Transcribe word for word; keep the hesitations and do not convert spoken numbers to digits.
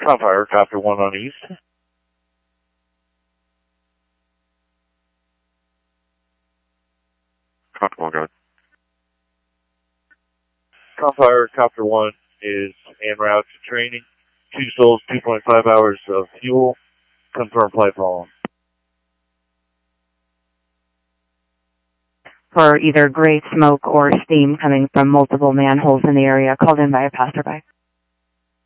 Confire, copter one on east. Copter one, go ahead. Confire, copter one is en route to training. Two souls, two point five hours of fuel. Confirm flight following. For either gray smoke or steam coming from multiple manholes in the area called in by a passerby.